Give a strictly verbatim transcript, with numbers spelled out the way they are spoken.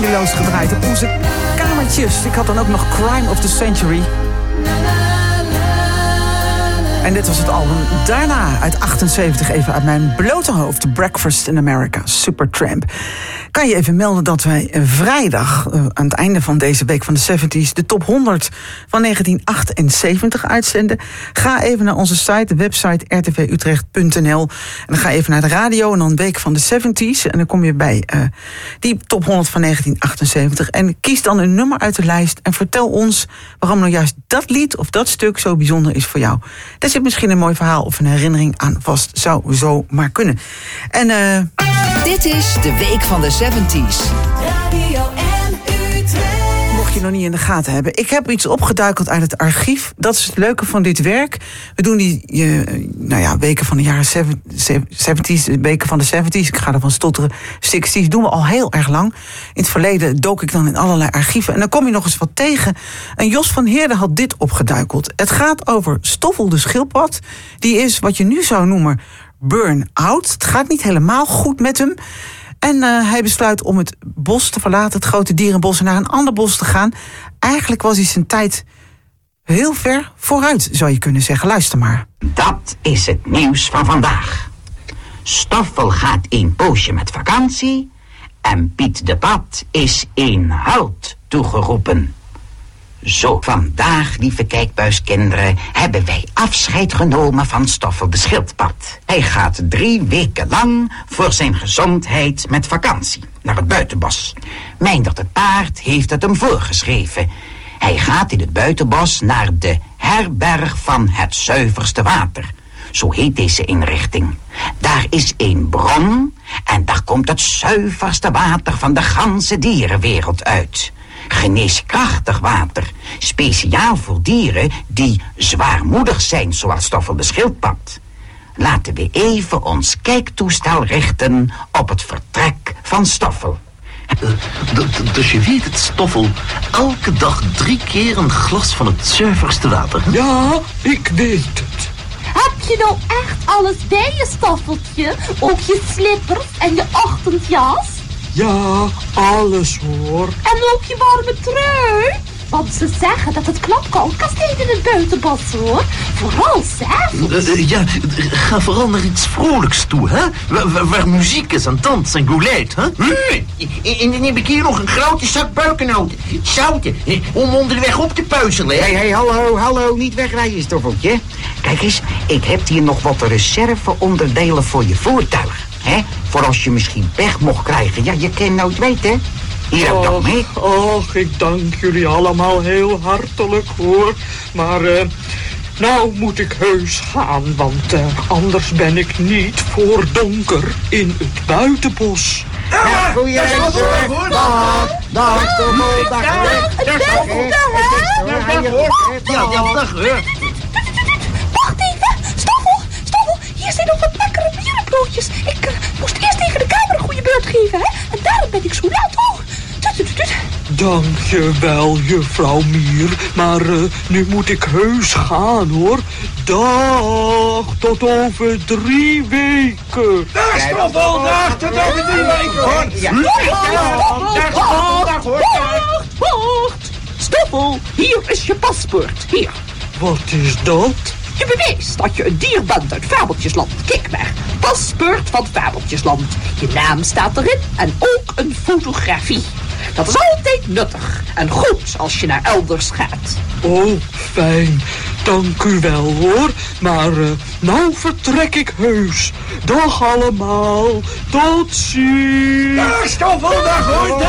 eindeloos gedraaid op onze kamertjes. Ik had dan ook nog Crime of the Century. En dit was het album daarna, uit achtenzeventig, even uit mijn blote hoofd. Breakfast in America, Supertramp. Kan je even melden dat wij vrijdag, uh, aan het einde van deze week van de zeventies... de top honderd van negentien achtenzeventig uitzenden. Ga even naar onze site, de website r t v utrecht punt n l. En dan ga je even naar de radio en dan week van de zeventies. En dan kom je bij uh, die top honderd van negentien achtenzeventig. En kies dan een nummer uit de lijst en vertel ons waarom nou juist dat lied of dat stuk zo bijzonder is voor jou. Daar zit misschien een mooi verhaal of een herinnering aan vast. Zou zo maar kunnen. En uh... dit is de week van de zeventies. Radio en Utrecht. Mocht je nog niet in de gaten hebben. Ik heb iets opgeduikeld uit het archief. Dat is het leuke van dit werk. We doen die uh, nou ja, weken van de jaren zeventies, weken van de zeventies. Ik ga ervan stotteren. zestig's doen we al heel erg lang. In het verleden dook ik dan in allerlei archieven. En dan kom je nog eens wat tegen. En Jos van Heerden had dit opgeduikeld. Het gaat over Stoffel de schildpad. Die is wat je nu zou noemen burn-out. Het gaat niet helemaal goed met hem. En uh, hij besluit om het bos te verlaten, het grote dierenbos, en naar een ander bos te gaan. Eigenlijk was hij zijn tijd heel ver vooruit, zou je kunnen zeggen. Luister maar. Dat is het nieuws van vandaag. Stoffel gaat een poosje met vakantie en Piet de Pad is een halt toegeroepen. Zo, vandaag, lieve kijkbuiskinderen, hebben wij afscheid genomen van Stoffel de schildpad. Hij gaat drie weken lang voor zijn gezondheid met vakantie naar het buitenbos. Meindert het paard heeft het hem voorgeschreven. Hij gaat in het buitenbos naar de herberg van het zuiverste water. Zo heet deze inrichting. Daar is een bron en daar komt het zuiverste water van de ganse dierenwereld uit. Geneeskrachtig water, speciaal voor dieren die zwaarmoedig zijn, zoals Stoffel de schildpad. Laten we even ons kijktoestel richten op het vertrek van Stoffel. Uh, dus je weet het, Stoffel, elke dag drie keer een glas van het zuiverste water. Hè? Ja, ik weet het. Heb je nou echt alles bij je, Stoffeltje? Ook je slippers en je ochtendjas? Ja, alles hoor. En ook je warme trui? Want ze zeggen dat het klapkoud kan zijn in het buitenbos, hoor. Vooral s'avonds. Uh, uh, ja, ga vooral naar iets vrolijks toe, hè? Waar, waar, waar muziek is en dans en goulait, hè? Hmm. En dan heb ik hier nog een grote zak buikennoten. Zouten, om onderweg op te puizelen. Hé, hey, hey, hallo, hallo, niet wegrijden, Stoffeltje. Kijk eens, ik heb hier nog wat reserveonderdelen voor je voertuig. Hè? Voor als je misschien pech mocht krijgen. Ja, je kan nooit weten. Hier heb ik dat mee. Och, ik dank jullie allemaal heel hartelijk, hoor. Maar, uh, nou moet ik heus gaan, want uh, anders ben ik niet voor donker in het buitenbos. Ja, goeie reis. Dag, dag, Stoffel, dag, dag, Ja, ja, dag, hoor. Wacht even, Stoffel, Stoffel, hier zijn nog wat lekkere bierenbroodjes. Ik uh, moest eerst tegen de kamer een goede beurt geven, hè. En daarom ben ik zo laat, hoor. Dank je wel, juffrouw Mier. Maar uh, nu moet ik heus gaan, hoor. Dag, tot over drie weken. Dag, Stoffel, dag, tot over drie weken, hoor. Dag, Stoffel, dag, hoor. Wacht, Stoffel, hier is je paspoort. Hier. Wat is dat? Je bewijst dat je een dier bent uit Fabeltjesland. Kijk maar, paspoort van Fabeltjesland. Je naam staat erin en ook een fotografie. Dat is altijd nuttig en goed als je naar elders gaat. Oh, fijn. Dank u wel, hoor. Maar uh, nou vertrek ik heus. Dag allemaal. Tot ziens. Dag, Stoffel, dag, hoor.